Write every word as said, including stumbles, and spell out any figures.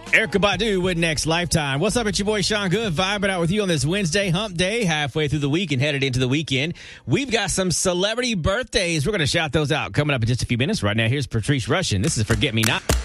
Erykah Badu with Next Lifetime. What's up? It's your boy Sean Good, vibing out with you on this Wednesday hump day, halfway through the week and headed into the weekend. We've got some celebrity birthdays. We're going to shout those out coming up in just a few minutes. Right now, here's Patrice Rushen. This is Forget Me Not.